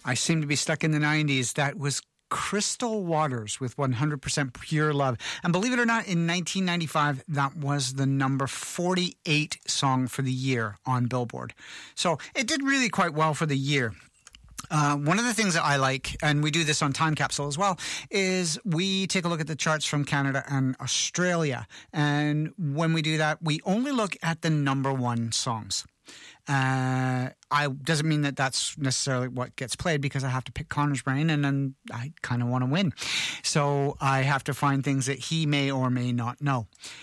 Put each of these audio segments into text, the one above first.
I seem to be stuck in the 90s. That was Crystal Waters with 100% Pure Love. And believe it or not, in 1995, that was the number 48 song for the year on Billboard. So it did really quite well for the year. One of the things that I like, and we do this on Time Capsule as well, is we take a look at the charts from Canada and Australia. And when we do that, we only look at the number one songs. Doesn't mean that that's necessarily what gets played, because I have to pick Connor's brain, and then I kind of want to win. So I have to find things that he may or may not know.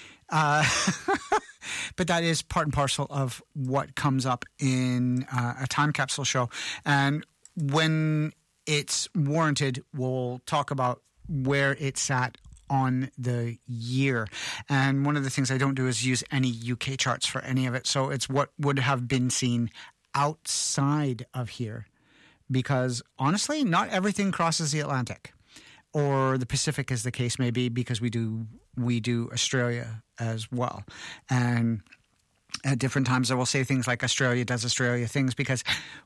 But that is part and parcel of what comes up in a Time Capsule show. And when it's warranted, we'll talk about where it's at on the year. And one of the things I don't do is use any UK charts for any of it. So it's what would have been seen outside of here, because honestly, not everything crosses the Atlantic or the Pacific, as the case may be, because we do Australia as well. And at different times I will say things like Australia does Australia things, because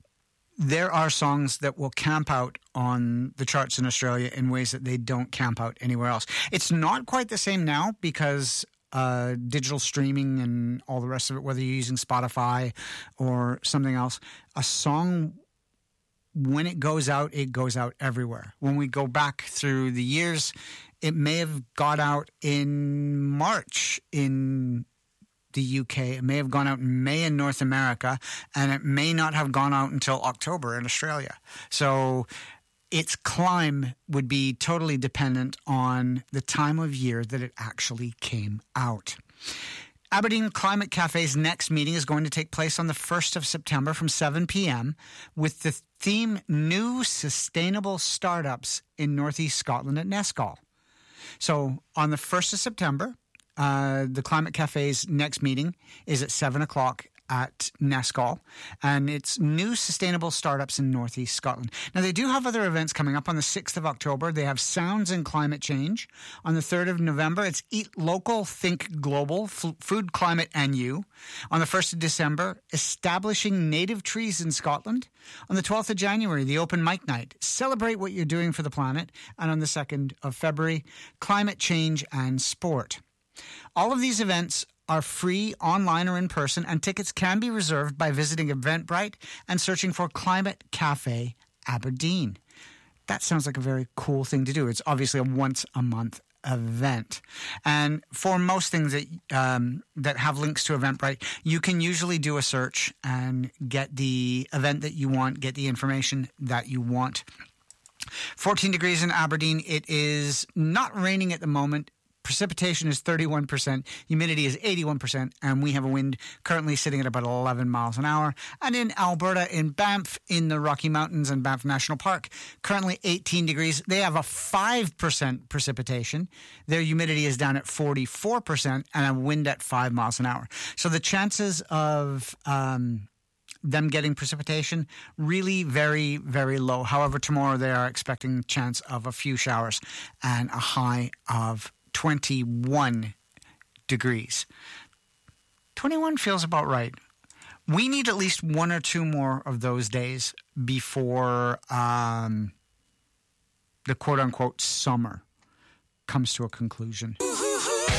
there are songs that will camp out on the charts in Australia in ways that they don't camp out anywhere else. It's not quite the same now, because digital streaming and all the rest of it, whether you're using Spotify or something else, a song, when it goes out everywhere. When we go back through the years, it may have got out in March in the UK. It may have gone out in May in North America, and it may not have gone out until October in Australia. So its climb would be totally dependent on the time of year that it actually came out. Aberdeen Climate Cafe's next meeting is going to take place on the 1st of September from 7 p.m. with the theme New Sustainable Startups in Northeast Scotland at Nescall. So on the 1st of September, the Climate Cafe's next meeting is at 7 o'clock at Nescall, and it's New Sustainable Startups in Northeast Scotland. Now, they do have other events coming up on the 6th of October. They have Sounds in Climate Change. On the 3rd of November, it's Eat Local, Think Global, Food, Climate, and You. On the 1st of December, Establishing Native Trees in Scotland. On the 12th of January, the Open Mic Night, Celebrate What You're Doing for the Planet. And on the 2nd of February, Climate Change and Sport. All of these events are free online or in person, and tickets can be reserved by visiting Eventbrite and searching for Climate Cafe Aberdeen. That sounds like a very cool thing to do. It's obviously a once-a-month event. And for most things that have links to Eventbrite, you can usually do a search and get the event that you want, get the information that you want. 14 degrees in Aberdeen. It is not raining at the moment. Precipitation is 31%, humidity is 81%, and we have a wind currently sitting at about 11 miles an hour. And in Alberta, in Banff, in the Rocky Mountains and Banff National Park, currently 18 degrees. They have a 5% precipitation. Their humidity is down at 44% and a wind at 5 miles an hour. So the chances of them getting precipitation really very, very low. However, tomorrow they are expecting chance of a few showers and a high of 21 degrees. 21 feels about right. We need at least one or two more of those days before the quote-unquote summer comes to a conclusion.